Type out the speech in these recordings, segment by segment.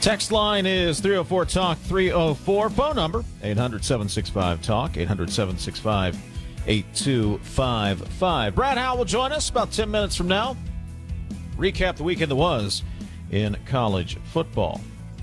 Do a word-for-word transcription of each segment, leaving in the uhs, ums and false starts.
Text line is three oh four talk three oh four. Phone number eight hundred seven six five talk, eight hundred seven six five eight two five five. Brad Howell will join us about ten minutes from now. Recap the weekend that was in college football.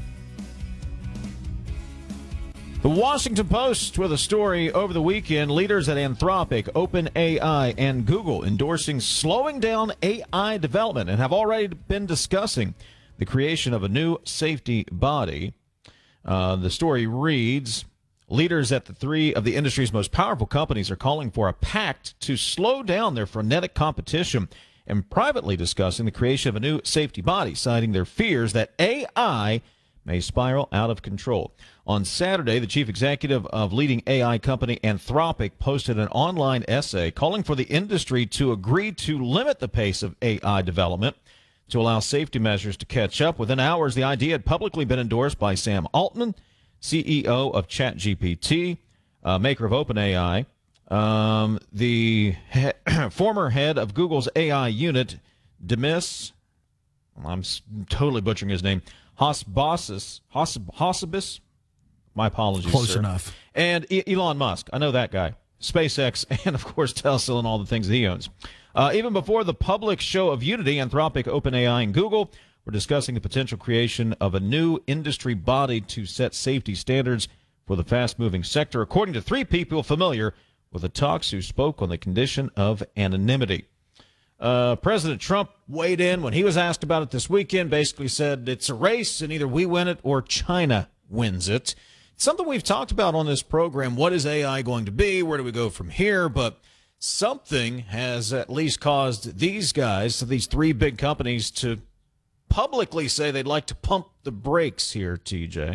The Washington Post with a story over the weekend. Leaders at Anthropic, OpenAI, and Google endorsing slowing down A I development and have already been discussing the creation of a new safety body. Uh, the story reads, leaders at the three of the industry's most powerful companies are calling for a pact to slow down their frenetic competition and privately discussing the creation of a new safety body, citing their fears that A I may spiral out of control. On Saturday, the chief executive of leading A I company Anthropic posted an online essay calling for the industry to agree to limit the pace of A I development to allow safety measures to catch up. Within hours, the idea had publicly been endorsed by Sam Altman, C E O of ChatGPT, uh, maker of OpenAI, um, the he- former head of Google's A I unit, Demis, I'm s- totally butchering his name, Hosbassis, Hos- Hosbis, my apologies, Close sir. enough. And e- Elon Musk, I know that guy, SpaceX, and of course Tesla and all the things that he owns. Uh, even before the public show of unity, Anthropic, OpenAI, and Google were discussing the potential creation of a new industry body to set safety standards for the fast-moving sector, according to three people familiar with the talks who spoke on the condition of anonymity. Uh, President Trump weighed in when he was asked about it this weekend, basically said it's a race and either we win it or China wins it. It's something we've talked about on this program. What is A I going to be? Where do we go from here? But something has at least caused these guys, these three big companies, to publicly say they'd like to pump the brakes here, T J.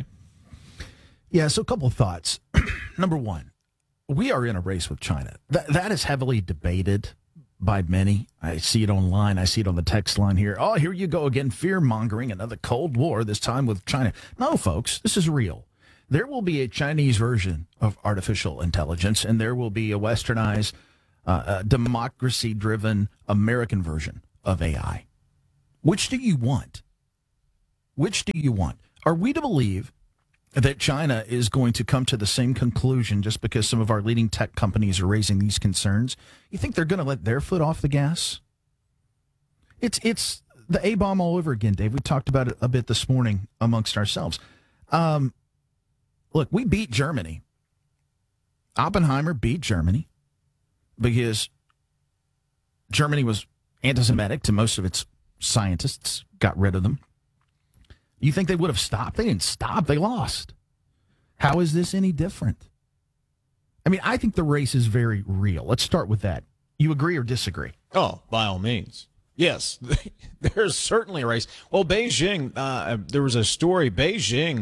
Yeah, so a couple of thoughts. Number one, we are in a race with China. That That is heavily debated by many. I see it online. I see it on the text line here. Oh, here you go again, fear-mongering, another Cold War, this time with China. No, folks, this is real. There will be a Chinese version of artificial intelligence, and there will be a westernized, uh, uh, democracy-driven American version of A I. Which do you want? Which do you want? Are we to believe that China is going to come to the same conclusion just because some of our leading tech companies are raising these concerns? You think they're going to let their foot off the gas? It's it's the A-bomb all over again, Dave. We talked about it a bit this morning amongst ourselves. Um, look, we beat Germany. Oppenheimer beat Germany because Germany was anti-Semitic to most of its scientists, got rid of them. You think they would have stopped? They didn't stop. They lost. How is this any different? I mean, I think the race is very real. Let's start with that. You agree or disagree? Oh, by all means. Yes, there's certainly a race. Well, Beijing, uh, there was a story, Beijing,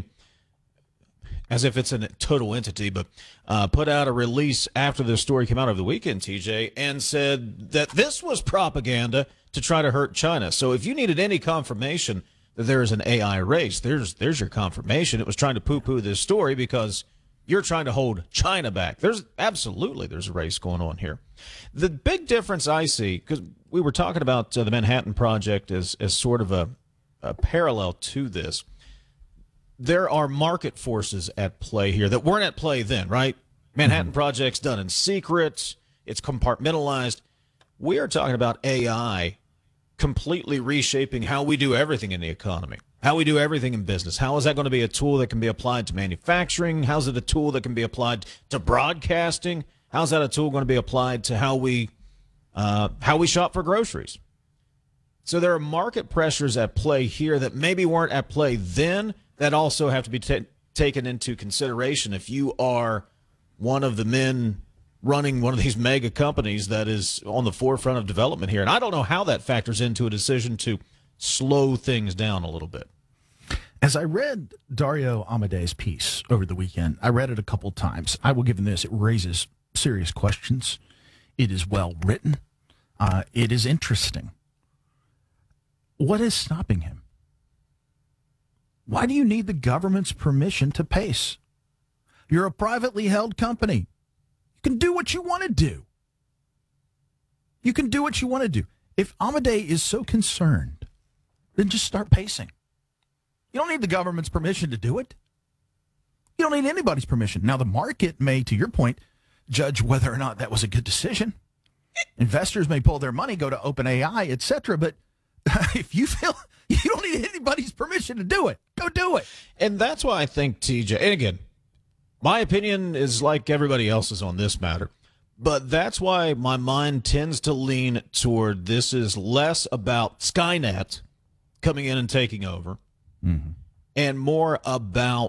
as if it's a total entity, but uh, put out a release after the story came out over the weekend, T J, and said that this was propaganda to try to hurt China. So if you needed any confirmation that there is an A I race, there's there's your confirmation. It was trying to poo-poo this story because you're trying to hold China back. There's absolutely there's a race going on here. The big difference I see, because we were talking about uh, the Manhattan Project as as sort of a, a parallel to this. There are market forces at play here that weren't at play then, right? Manhattan mm-hmm. Project's done in secret. It's compartmentalized. We are talking about A I completely reshaping how we do everything in the economy, how we do everything in business. How is that going to be a tool that can be applied to manufacturing? How's it a tool that can be applied to broadcasting? How's that a tool going to be applied to how we uh, how we shop for groceries? So there are market pressures at play here that maybe weren't at play then, that also have to be t- taken into consideration if you are one of the men running one of these mega companies that is on the forefront of development here. And I don't know how that factors into a decision to slow things down a little bit. As I read Dario Amadei's piece over the weekend, I read it a couple times. I will give him this. It raises serious questions. It is well written. Uh, it is interesting. What is stopping him? Why do you need the government's permission to pace? You're a privately held company. You can do what you want to do. You can do what you want to do. If Amadei is so concerned, then just start pacing. You don't need the government's permission to do it. You don't need anybody's permission. Now, the market may, to your point, judge whether or not that was a good decision. Investors may pull their money, go to OpenAI, et cetera. But if you feel you don't need anybody's permission to do it, go do it. And that's why I think, T J, and again, my opinion is like everybody else's on this matter. But that's why my mind tends to lean toward this is less about Skynet coming in and taking over, mm-hmm. and more about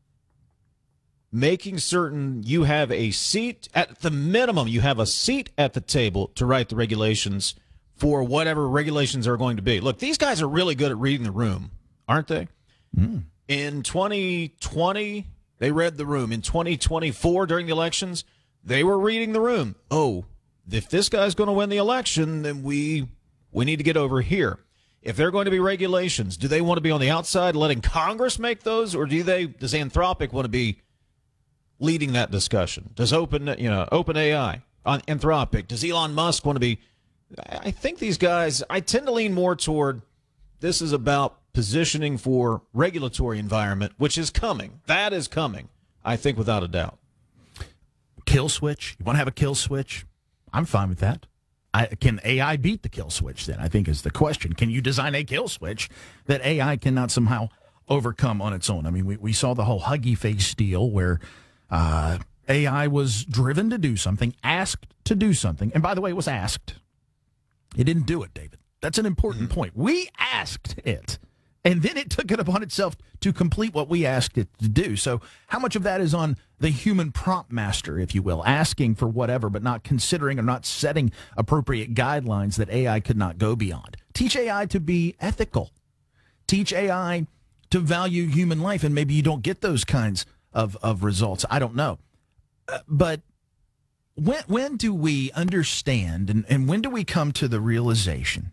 making certain you have a seat, at the minimum, you have a seat at the table to write the regulations for whatever regulations are going to be. Look, these guys are really good at reading the room, aren't they? Mm. In twenty twenty, they read the room. In twenty twenty-four, during the elections, they were reading the room. Oh, if this guy's going to win the election, then we we need to get over here. If they're going to be regulations, do they want to be on the outside letting Congress make those, or do they? Does Anthropic want to be leading that discussion? Does Open, you know, OpenAI, on Anthropic, does Elon Musk want to be? I think these guys, I tend to lean more toward this is about positioning for regulatory environment, which is coming. That is coming, I think, without a doubt. Kill switch? You want to have a kill switch? I'm fine with that. I, can A I beat the kill switch then, I think is the question. Can you design a kill switch that A I cannot somehow overcome on its own? I mean, we, we saw the whole Huggy Face deal where uh, A I was driven to do something, asked to do something. And by the way, it was asked. It didn't do it, David. That's an important mm-hmm. point. We asked it, and then it took it upon itself to complete what we asked it to do. So how much of that is on the human prompt master, if you will, asking for whatever, but not considering or not setting appropriate guidelines that A I could not go beyond? Teach A I to be ethical. Teach A I to value human life, and maybe you don't get those kinds of, of results. I don't know. Uh, but when when do we understand, and, and when do we come to the realization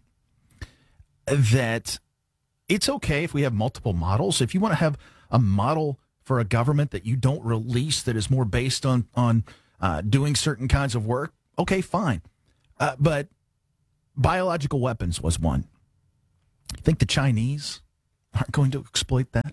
that it's okay if we have multiple models? If you want to have a model for a government that you don't release that is more based on, on uh, doing certain kinds of work, okay, fine. Uh, but biological weapons was one. You think the Chinese aren't going to exploit that?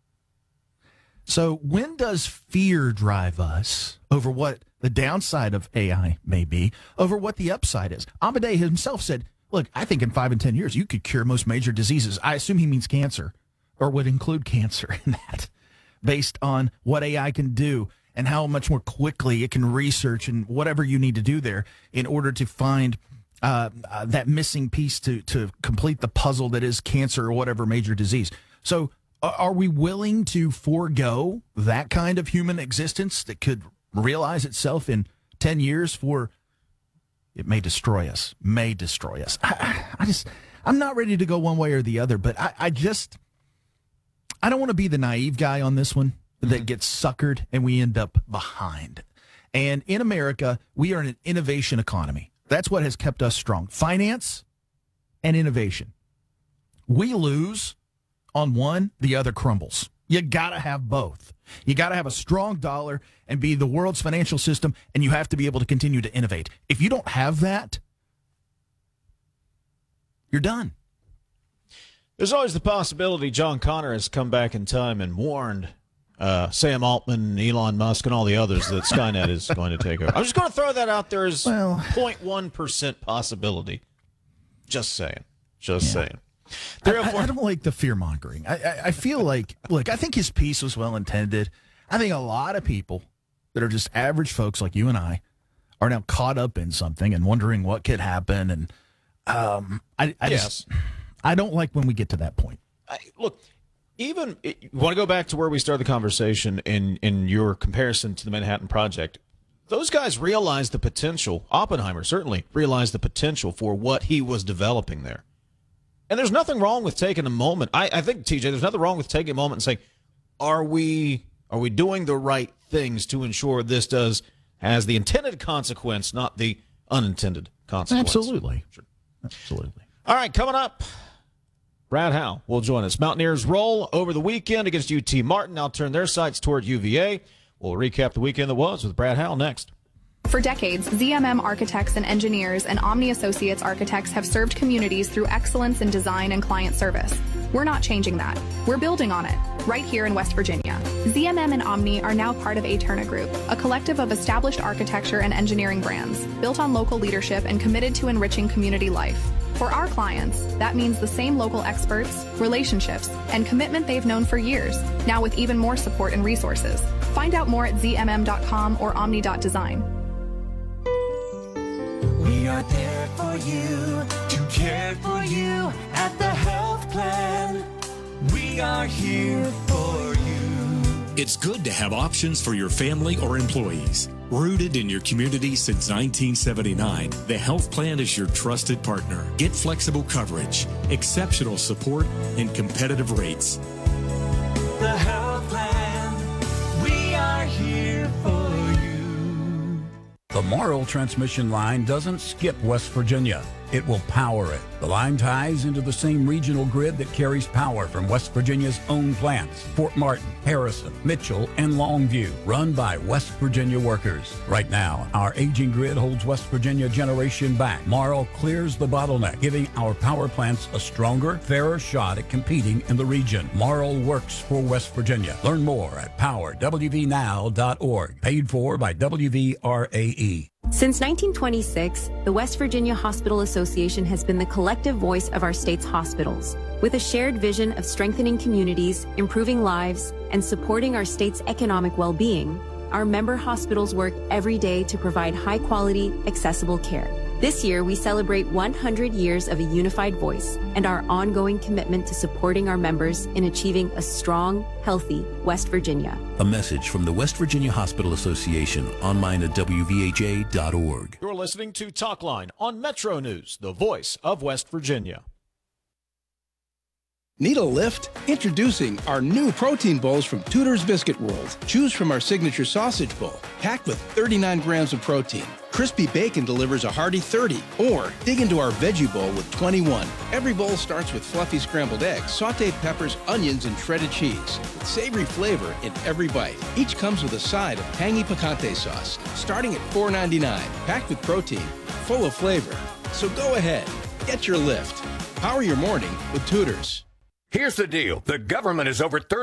So when does fear drive us over what the downside of A I may be, over what the upside is? Amadei himself said, look, I think in five and ten years, you could cure most major diseases. I assume he means cancer, or would include cancer in that, based on what A I can do and how much more quickly it can research and whatever you need to do there in order to find uh, uh, that missing piece to, to complete the puzzle that is cancer or whatever major disease. So uh, are we willing to forego that kind of human existence that could realize itself in ten years for... It may destroy us, may destroy us. I, I just, I'm not ready to go one way or the other, but I, I just, I don't want to be the naive guy on this one that gets suckered and we end up behind. And in America, we are in an innovation economy. That's what has kept us strong. Finance and innovation. We lose on one, the other crumbles. You got to have both. You got to have a strong dollar and be the world's financial system, and you have to be able to continue to innovate. If you don't have that, you're done. There's always the possibility John Connor has come back in time and warned uh, Sam Altman, Elon Musk, and all the others that Skynet is going to take over. I'm just going to throw that out there as well, zero point one percent possibility. Just saying. Just yeah. saying. I, I, I don't like the fear-mongering. I, I, I feel like, look, I think his piece was well-intended. I think a lot of people that are just average folks like you and I are now caught up in something and wondering what could happen. And um, I, I yes. just, I don't like when we get to that point. I, look, even you want to go back to where we started the conversation in, in your comparison to the Manhattan Project. Those guys realized the potential. Oppenheimer certainly realized the potential for what he was developing there. And there's nothing wrong with taking a moment. I, I think, T J, there's nothing wrong with taking a moment and saying, are we are we doing the right things to ensure this does has the intended consequence, not the unintended consequence? Absolutely. Sure. Absolutely. All right, coming up, Brad Howell will join us. Mountaineers roll over the weekend against U T Martin. Now turn their sights toward U V A. We'll recap the weekend that was with Brad Howell next. For decades, Z M M Architects and Engineers and Omni Associates Architects have served communities through excellence in design and client service. We're not changing that. We're building on it, right here in West Virginia. Z M M and Omni are now part of Aterna Group, a collective of established architecture and engineering brands, built on local leadership and committed to enriching community life. For our clients, that means the same local experts, relationships, and commitment they've known for years, now with even more support and resources. Find out more at z m m dot com or omni dot design. We are there for you, to care for you at the health plan. We are here for you. It's good to have options for your family or employees. Rooted in your community since nineteen seventy-nine, the health plan is your trusted partner. Get flexible coverage, exceptional support, and competitive rates. The health plan, we are here for you. The Marl transmission line doesn't skip West Virginia. It will power it. The line ties into the same regional grid that carries power from West Virginia's own plants, Fort Martin, Harrison, Mitchell, and Longview, run by West Virginia workers. Right now, our aging grid holds West Virginia generation back. Marl clears the bottleneck, giving our power plants a stronger, fairer shot at competing in the region. Marl works for West Virginia. Learn more at power w v now dot org. Paid for by W V R A E. Since nineteen twenty-six, the West Virginia Hospital Association has been the collective voice of our state's hospitals. With a shared vision of strengthening communities, improving lives, and supporting our state's economic well-being, our member hospitals work every day to provide high-quality, accessible care. This year, we celebrate one hundred years of a unified voice and our ongoing commitment to supporting our members in achieving a strong, healthy West Virginia. A message from the West Virginia Hospital Association, online at w v h a dot org. You're listening to Talkline on Metro News, the voice of West Virginia. Need a lift? Introducing our new protein bowls from Tudor's Biscuit World. Choose from our signature sausage bowl, packed with thirty-nine grams of protein. Crispy bacon delivers a hearty thirty. Or dig into our veggie bowl with twenty-one. Every bowl starts with fluffy scrambled eggs, sauteed peppers, onions, and shredded cheese, with savory flavor in every bite. Each comes with a side of tangy picante sauce, starting at four ninety-nine. Packed with protein, full of flavor. So go ahead, get your lift. Power your morning with Tudor's. Here's the deal. The government is over thirty